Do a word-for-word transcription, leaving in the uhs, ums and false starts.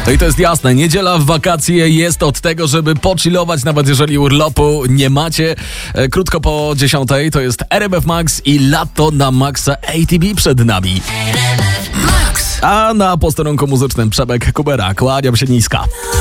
No i to jest jasne, niedziela w wakacje jest od tego, żeby pochillować, nawet jeżeli urlopu nie macie. E, krótko po dziesiątej to jest R M F Max i lato na Maxa A T B przed nami. A na posterunku muzycznym Przemek Kubera, kłaniam się niska.